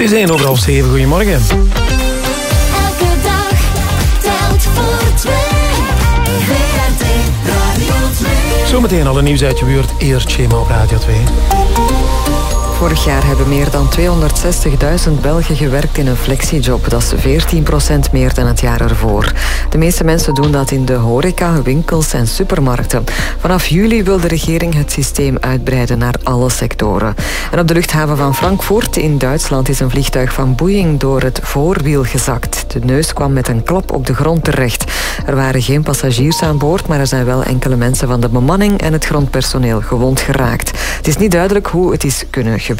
Het is 7:01. Goedemorgen. Elke dag telt voor twee. VRT Radio 2. Zometeen al een nieuws uit je buurt. Eerst Schema op Radio 2. Vorig jaar hebben meer dan 260.000 Belgen gewerkt in een flexiejob. Dat is 14% meer dan het jaar ervoor. De meeste mensen doen dat in de horeca, winkels en supermarkten. Vanaf juli wil de regering het systeem uitbreiden naar alle sectoren. En op de luchthaven van Frankfurt in Duitsland is een vliegtuig van Boeing door het voorwiel gezakt. De neus kwam met een klap op de grond terecht. Er waren geen passagiers aan boord, maar er zijn wel enkele mensen van de bemanning en het grondpersoneel gewond geraakt. Het is niet duidelijk hoe het is kunnen gebeuren.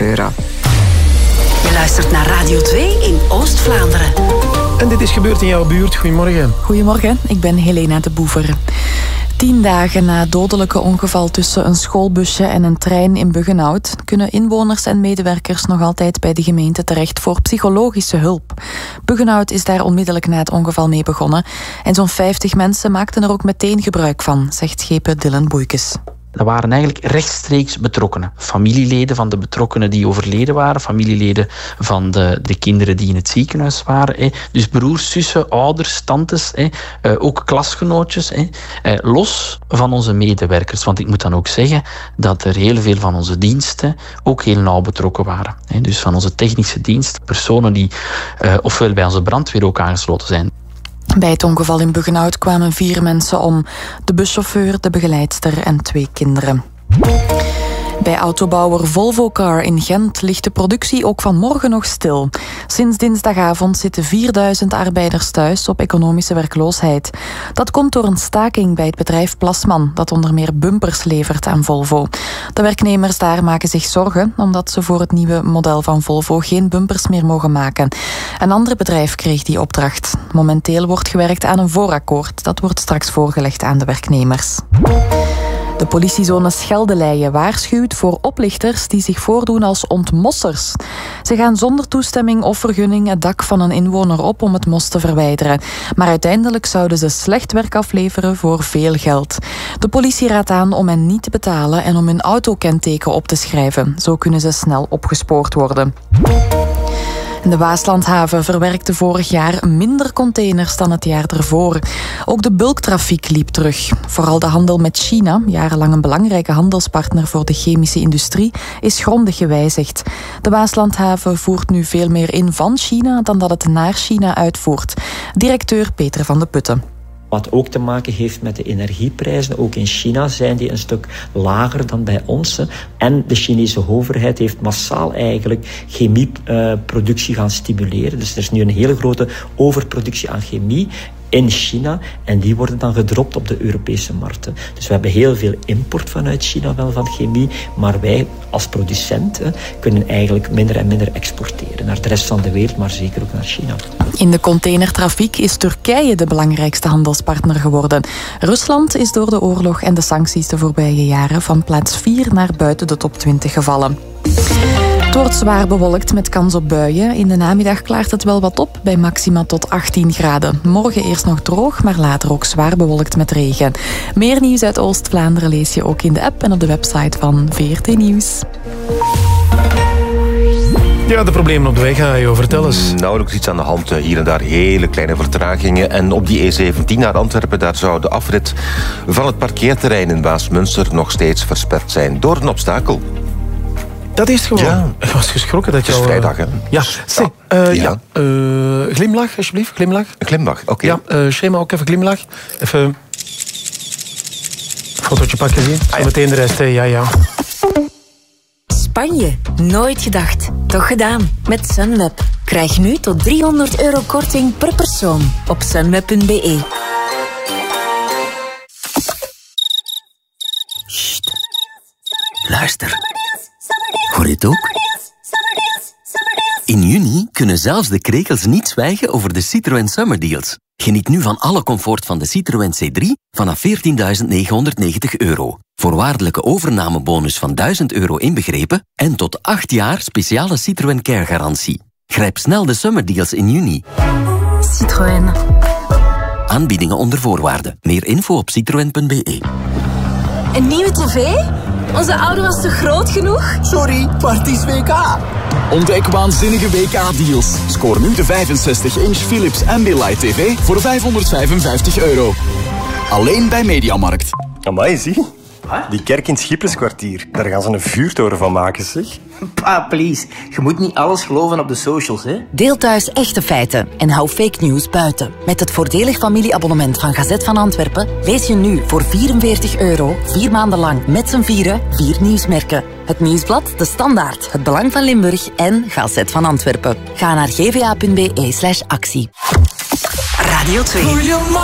Je luistert naar Radio 2 in Oost-Vlaanderen. En dit is gebeurd in jouw buurt. Goedemorgen. Goedemorgen, ik ben Helena de Boever. 10 dagen na het dodelijke ongeval tussen een schoolbusje en een trein in Buggenhout kunnen inwoners en medewerkers nog altijd bij de gemeente terecht voor psychologische hulp. Buggenhout is daar onmiddellijk na het ongeval mee begonnen en zo'n 50 mensen maakten er ook meteen gebruik van, zegt schepen Dylan Boeikes. Dat waren eigenlijk rechtstreeks betrokkenen. Familieleden van de betrokkenen die overleden waren. Familieleden van de kinderen die in het ziekenhuis waren. Dus broers, zussen, ouders, tantes. Ook klasgenootjes. Los van onze medewerkers. Want ik moet dan ook zeggen dat er heel veel van onze diensten ook heel nauw betrokken waren. Dus van onze technische dienst. Personen die ofwel bij onze brandweer ook aangesloten zijn. Bij het ongeval in Buggenhout kwamen 4 mensen om. De buschauffeur, de begeleidster en 2 kinderen. Bij autobouwer Volvo Car in Gent ligt de productie ook vanmorgen nog stil. Sinds dinsdagavond zitten 4000 arbeiders thuis op economische werkloosheid. Dat komt door een staking bij het bedrijf Plasman, dat onder meer bumpers levert aan Volvo. De werknemers daar maken zich zorgen, omdat ze voor het nieuwe model van Volvo geen bumpers meer mogen maken. Een ander bedrijf kreeg die opdracht. Momenteel wordt gewerkt aan een voorakkoord. Dat wordt straks voorgelegd aan de werknemers. De politiezone Scheldeleien waarschuwt voor oplichters die zich voordoen als ontmossers. Ze gaan zonder toestemming of vergunning het dak van een inwoner op om het mos te verwijderen. Maar uiteindelijk zouden ze slecht werk afleveren voor veel geld. De politie raadt aan om hen niet te betalen en om hun autokenteken op te schrijven. Zo kunnen ze snel opgespoord worden. De Waaslandhaven verwerkte vorig jaar minder containers dan het jaar ervoor. Ook de bulktrafiek liep terug. Vooral de handel met China, jarenlang een belangrijke handelspartner voor de chemische industrie, is grondig gewijzigd. De Waaslandhaven voert nu veel meer in van China dan dat het naar China uitvoert. Directeur Peter van de Putten. Wat ook te maken heeft met de energieprijzen. Ook in China zijn die een stuk lager dan bij ons. En de Chinese overheid heeft massaal eigenlijk chemieproductie gaan stimuleren. Dus er is nu een hele grote overproductie aan chemie in China. En die worden dan gedropt op de Europese markten. Dus we hebben heel veel import vanuit China wel van chemie. Maar wij als producent kunnen eigenlijk minder en minder exporteren. Naar de rest van de wereld, maar zeker ook naar China. In de containertrafiek is Turkije de belangrijkste handelspartner geworden. Rusland is door de oorlog en de sancties de voorbije jaren van plaats 4 naar buiten de top 20 gevallen. Het wordt zwaar bewolkt met kans op buien. In de namiddag klaart het wel wat op bij maxima tot 18 graden. Morgen eerst nog droog, maar later ook zwaar bewolkt met regen. Meer nieuws uit Oost-Vlaanderen lees je ook in de app en op de website van VRT Nieuws. Ja, de problemen op de weg, ga je over. Vertel eens. Nauwelijks iets aan de hand. Hier en daar hele kleine vertragingen. En op die E17 naar Antwerpen, daar zou de afrit van het parkeerterrein in Waasmunster nog steeds versperd zijn door een obstakel. Dat is het gewoon. Ja. Ik was geschrokken dat je. Het is vrijdag, hè? Ja. Glimlach, alsjeblieft. Glimlach. Een glimlach, oké. Ja, schema ook even glimlach. Even een fotootje pakken zien. Meteen de rest, ja. Spanje. Nooit gedacht. Toch gedaan. Met Sunweb. Krijg nu tot €300 korting per persoon op sunweb.be. Sst. Luister. Hoor je het ook? In juni kunnen zelfs de krekels niet zwijgen over de Citroën Summer Deals. Geniet nu van alle comfort van de Citroën C3 vanaf €14.990. Voorwaardelijke overnamebonus van €1000 inbegrepen en tot 8 jaar speciale Citroën Care garantie. Grijp snel de Summer Deals in juni. Citroën. Aanbiedingen onder voorwaarden. Meer info op citroen.be. Een nieuwe tv? Onze oude was te groot genoeg? Sorry, maar het is WK. Ontdek waanzinnige WK-deals. Scoor nu de 65-inch Philips Ambilight TV voor €555. Alleen bij Mediamarkt. Amai, zie. Die kerk in het Schipperskwartier. Daar gaan ze een vuurtoren van maken, zeg. Pa, please. Je moet niet alles geloven op de socials, hè? Deel thuis echte feiten en hou fake news buiten. Met het voordelig familieabonnement van Gazet van Antwerpen lees je nu voor €44 4 maanden lang met z'n vieren 4 nieuwsmerken. Het Nieuwsblad, De Standaard, Het Belang van Limburg en Gazet van Antwerpen. Ga naar gva.be/actie. Radio 2.